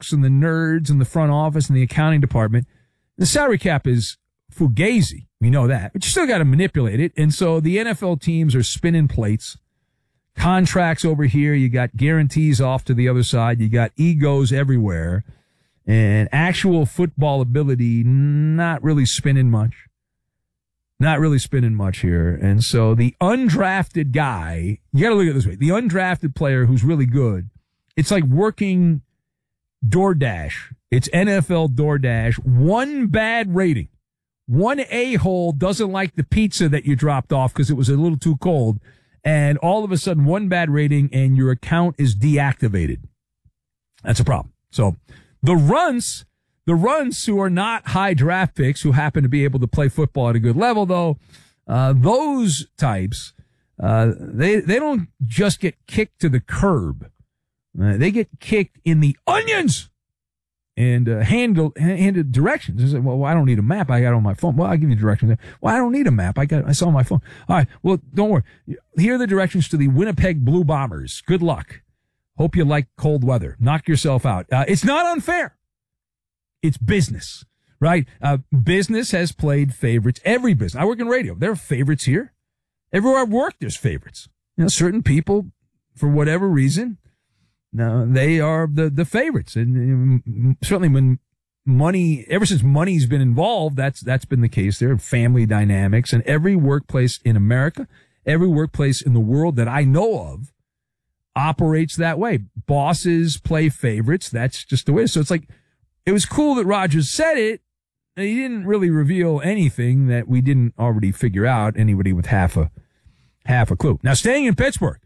jocks and the nerds and the front office and the accounting department. The salary cap is fugazi. We know that. But you still got to manipulate it. And so the NFL teams are spinning plates. Contracts over here. You got guarantees off to the other side. You got egos everywhere. And actual football ability, not really spinning much. Not really spinning much here. And so the undrafted guy, you got to look at it this way. The undrafted player who's really good, it's like working DoorDash. It's NFL DoorDash. One bad rating. One a-hole doesn't like the pizza that you dropped off because it was a little too cold. And all of a sudden, one bad rating and your account is deactivated. That's a problem. So the runts who are not high draft picks, who happen to be able to play football at a good level, though, those types, they don't just get kicked to the curb. They get kicked in the onions and handed directions. They say, well, I don't need a map. I got it on my phone. Well, I'll give you directions. Well, I don't need a map. I saw on my phone. All right. Well, don't worry. Here are the directions to the Winnipeg Blue Bombers. Good luck. Hope you like cold weather. Knock yourself out. It's not unfair. It's business, right? Business has played favorites. Every business. I work in radio. There are favorites here. Everywhere I work, there's favorites. You know, certain people, for whatever reason, no, they are the favorites. And certainly when ever since money's been involved, that's been the case there. Family dynamics, and every workplace in America, every workplace in the world that I know of operates that way. Bosses play favorites. That's just the way. So it's like, it was cool that Rodgers said it. He didn't really reveal anything that we didn't already figure out, anybody with half a clue. Now, staying in Pittsburgh,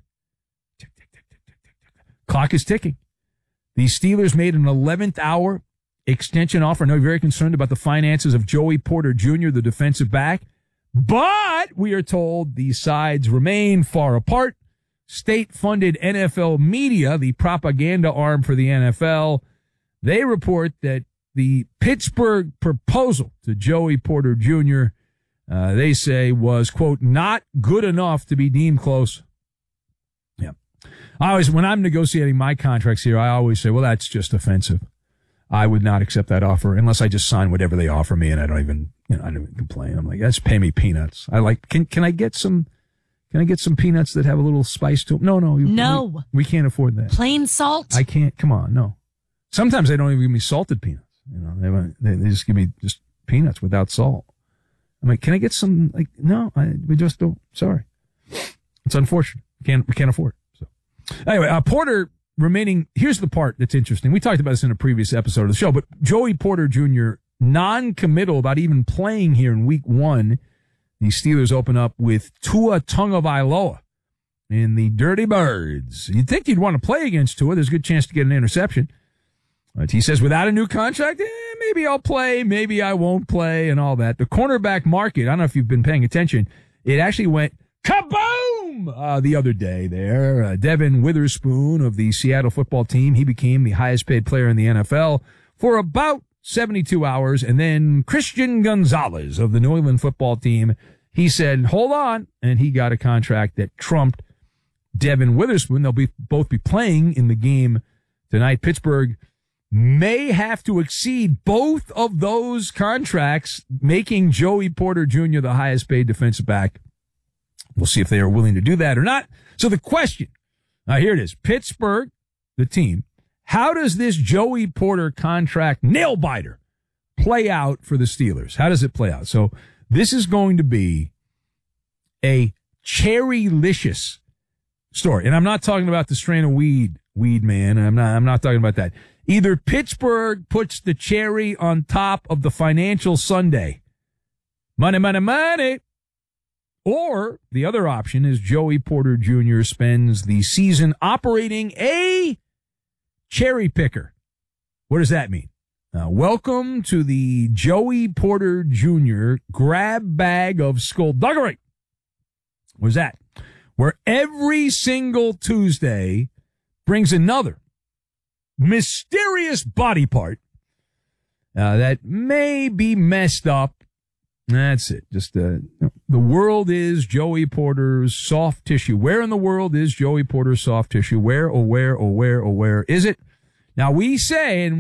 clock is ticking. The Steelers made an 11th hour extension offer. I know you're very concerned about the finances of Joey Porter Jr., the defensive back, but we are told the sides remain far apart. State-funded NFL media, the propaganda arm for the NFL, they report that the Pittsburgh proposal to Joey Porter Jr., they say, was, quote, not good enough to be deemed close. Yeah. When I'm negotiating my contracts here, I always say, well, that's just offensive. I would not accept that offer unless I just sign whatever they offer me, and I don't even complain. I'm like, that's pay me peanuts. Can I get some peanuts that have a little spice to them? No. We can't afford that. Plain salt? I can't. Come on, no. Sometimes they don't even give me salted peanuts. You know, they just give me just peanuts without salt. I'm like, can I get some? Like, no, we just don't. Sorry, it's unfortunate. We can't afford it. So anyway, Porter remaining. Here's the part that's interesting. We talked about this in a previous episode of the show, but Joey Porter Jr. non-committal about even playing here in Week 1. The Steelers open up with Tua Tagovailoa in the Dirty Birds. You'd think you'd want to play against Tua. There's a good chance to get an interception. But he says, without a new contract, maybe I'll play, maybe I won't play, and all that. The cornerback market, I don't know if you've been paying attention, it actually went kaboom the other day there. Devin Witherspoon of the Seattle football team, he became the highest paid player in the NFL for about 72 hours. And then Christian Gonzalez of the New England football team, he said, hold on, and he got a contract that trumped Devin Witherspoon. They'll both be playing in the game tonight. Pittsburgh may have to exceed both of those contracts, making Joey Porter Jr. the highest paid defensive back. We'll see if they are willing to do that or not. So the question, here it is. Pittsburgh, the team, how does this Joey Porter contract nail biter play out for the Steelers? How does it play out? So this is going to be a cherry-licious story. And I'm not talking about the strain of weed, man. I'm not talking about that. Either Pittsburgh puts the cherry on top of the financial sundae. Money, money, money. Or the other option is Joey Porter Jr. spends the season operating a cherry picker. What does that mean? Welcome to the Joey Porter Jr. grab bag of skullduggery. What's that? Where every single Tuesday brings another mysterious body part that may be messed up. That's it. Just the world is Joey Porter's soft tissue. Where in the world is Joey Porter's soft tissue? Where is it? Now we say, and